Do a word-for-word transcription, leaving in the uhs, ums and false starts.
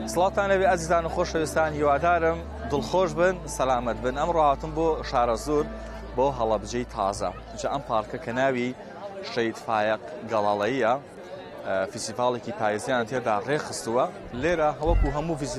سڵاتانەوێ ئەزیزان و خۆشەویستان، هیوادارم دڵخۆش بن، سەلامەت بن. ئەمڕۆ هاتم بۆ شارە زۆر بۆ هەڵەبجەی تازە. جا ئەم پارکە کە ناوی شەید فایق گەڵاڵەییە، فیسیڤاڵێکی پاییزیان تێدا ڕێخستووە. لێرە هەوەکو هەموو